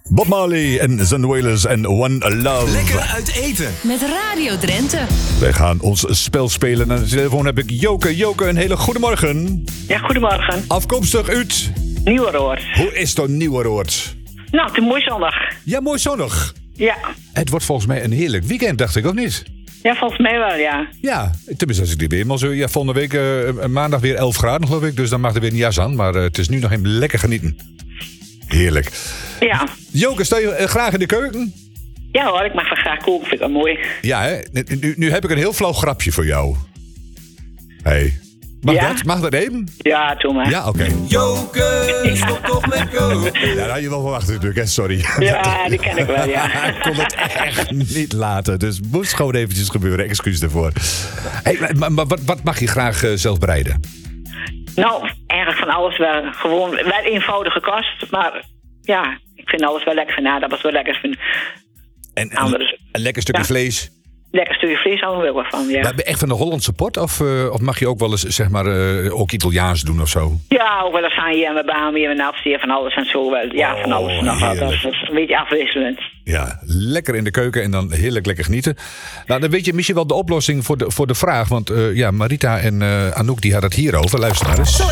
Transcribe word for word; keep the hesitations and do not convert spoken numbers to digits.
Bob Marley en zijn Wailers en One Love. Lekker uit eten. Met Radio Drenthe. Wij gaan ons spel spelen. Aan de telefoon heb ik Joke. Joke, een hele goede morgen. Ja, goedemorgen. Afkomstig uit... Nieuweroord. Hoe is het Nieuweroord? Nou, het is mooi zondag. Ja, mooi zonnig. Ja. Het wordt volgens mij een heerlijk weekend, dacht ik, of niet? Ja, volgens mij wel, ja. Ja, tenminste als ik die weer maar zo... Ja, volgende week, uh, maandag weer elf graden, geloof ik. Dus dan mag er weer een jas aan. Maar uh, het is nu nog even lekker genieten. Heerlijk. Ja. Joke, sta je uh, graag in de keuken? Ja hoor, ik mag wel graag koken, vind ik wel mooi. Ja, hè? Nu, nu heb ik een heel flauw grapje voor jou. Hé. Hey. Mag Ja? dat? Mag dat even? Ja, doe maar. Ja, oké. Okay. Joke, stop toch met koken. Ja, dat had je wel verwacht natuurlijk, hè? Sorry. Ja, die ken ik wel, ja. Ik kon het echt niet laten. Dus het moest gewoon eventjes gebeuren. Excuus daarvoor. Hey, maar, maar wat, wat mag je graag uh, zelf bereiden? Nou, eigenlijk van alles wel. Gewoon wel eenvoudige kost. Maar ja, ik vind alles wel lekker. Vind aardappels wel lekker. Vind En, andere... een, een lekker stukje Ja. vlees. Lekker stukje vlees houden we wel wat van, ja. Maar ben je echt van de Hollandse pot? Of, uh, of mag je ook wel eens, zeg maar, uh, ook Italiaans doen of zo? Ja, ook wel eens aan je en mijn baan, weer mijn afsteer van alles en zo wel. Ja, van Oh, alles. Nog wat. Dat is heerlijk. een beetje afwisselend. Ja, lekker in de keuken en dan heerlijk lekker genieten. Nou, dan weet je misschien wel de oplossing voor de, voor de vraag. Want uh, ja, Marita en uh, Anouk die hadden het hierover. Luister maar eens.